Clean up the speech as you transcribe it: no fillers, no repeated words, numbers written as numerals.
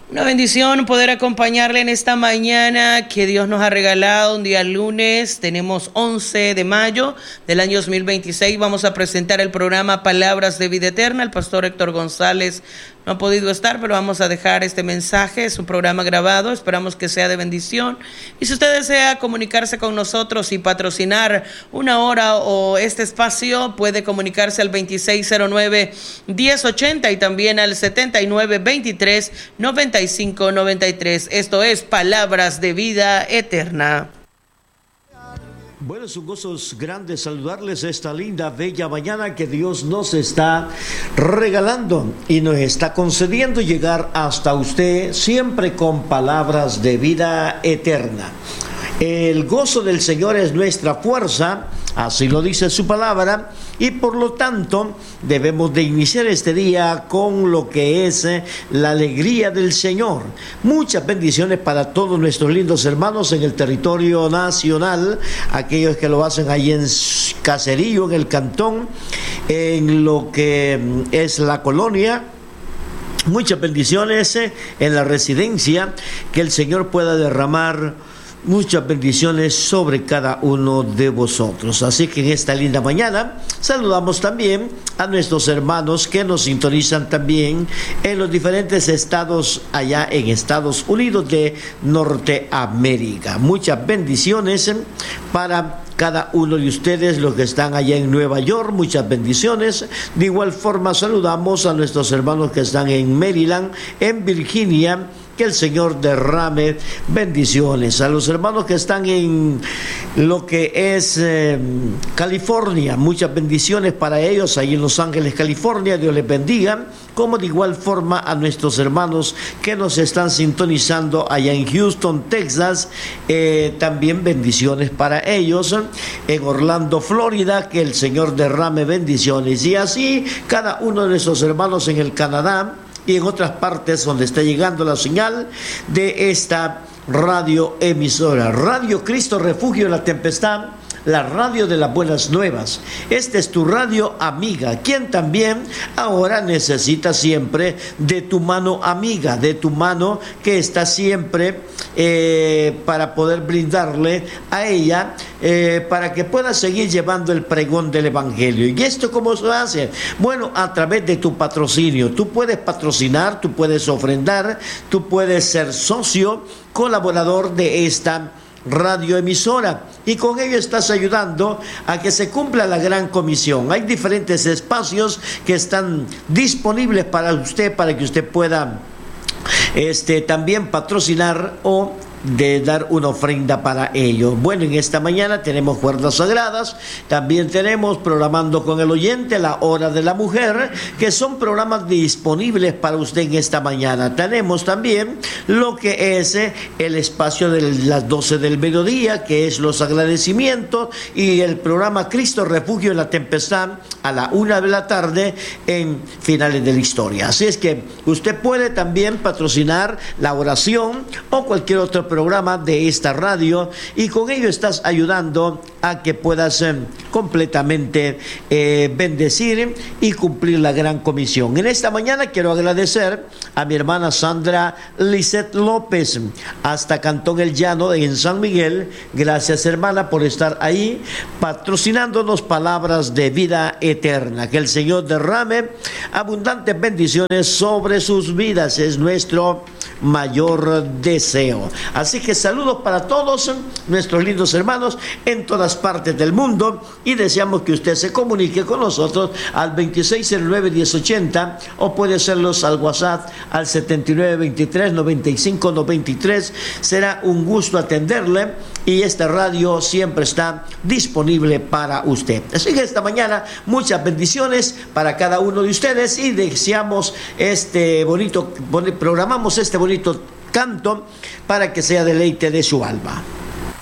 Una bendición poder acompañarle en esta mañana que Dios nos ha regalado un día lunes. Tenemos 11 de mayo del año 2026. Vamos a presentar el programa Palabras de Vida Eterna. El pastor Héctor González no ha podido estar, pero vamos a dejar este mensaje. Es un programa grabado. Esperamos que sea de bendición. Y si usted desea comunicarse con nosotros y patrocinar una hora o este espacio, puede comunicarse al 2609-1080 y también al 7923-9593. Esto es Palabras de Vida Eterna. Bueno, es un gozo grande saludarles esta linda, bella mañana que Dios nos está regalando y nos está concediendo llegar hasta usted siempre con palabras de vida eterna. El gozo del Señor es nuestra fuerza, así lo dice su palabra, y por lo tanto debemos de iniciar este día con lo que es la alegría del Señor. Muchas bendiciones para todos nuestros lindos hermanos en el territorio nacional, aquellos que lo hacen ahí en Caserío, en el cantón, en lo que es la colonia. Muchas bendiciones en la residencia, que el Señor pueda derramar muchas bendiciones sobre cada uno de vosotros. Así que en esta linda mañana saludamos también a nuestros hermanos que nos sintonizan también en los diferentes estados allá en Estados Unidos de Norteamérica. Muchas bendiciones para cada uno de ustedes, los que están allá en Nueva York, muchas bendiciones. De igual forma saludamos a nuestros hermanos que están en Maryland, en Virginia. Que el Señor derrame bendiciones. A los hermanos que están en lo que es California, muchas bendiciones para ellos, ahí en Los Ángeles, California, Dios les bendiga. Como de igual forma a nuestros hermanos que nos están sintonizando allá en Houston, Texas, también bendiciones para ellos. En Orlando, Florida, que el Señor derrame bendiciones. Y así cada uno de nuestros hermanos en el Canadá, y en otras partes donde está llegando la señal de esta radio emisora. Radio Cristo Refugio en la Tempestad, la radio de las buenas nuevas. Esta es tu radio amiga, quien también ahora necesita siempre de tu mano amiga, de tu mano que está siempre para poder brindarle a ella, para que pueda seguir llevando el pregón del Evangelio. ¿Y esto cómo se hace? Bueno, a través de tu patrocinio. Tú puedes patrocinar, tú puedes ofrendar, tú puedes ser socio, colaborador de esta radioemisora, y con ello estás ayudando a que se cumpla la gran comisión. Hay diferentes espacios que están disponibles para usted, para que usted pueda también patrocinar o de dar una ofrenda para ello. Bueno, en esta mañana tenemos cuerdas sagradas, también tenemos Programando con el Oyente, La Hora de la Mujer, que son programas disponibles para usted en esta mañana. Tenemos también lo que es el espacio de las 12 del mediodía, que es los agradecimientos, y el programa Cristo Refugio en la Tempestad a la 1 de la tarde en Finales de la Historia. Así es que usted puede también patrocinar la oración o cualquier otro programa de esta radio, y con ello estás ayudando a que puedas completamente bendecir y cumplir la gran comisión. En esta mañana quiero agradecer a mi hermana Sandra Lisset López hasta Cantón El Llano en San Miguel. Gracias, hermana, por estar ahí patrocinándonos Palabras de Vida Eterna. Que el Señor derrame abundantes bendiciones sobre sus vidas, es nuestro mayor deseo. Así que saludos para todos nuestros lindos hermanos en todas partes del mundo, y deseamos que usted se comunique con nosotros al 2609-1080, o puede hacerlos al WhatsApp al 7923-9593. Será un gusto atenderle, y esta radio siempre está disponible para usted. Así que esta mañana muchas bendiciones para cada uno de ustedes, y deseamos programamos este bonito canto para que sea deleite de su alma.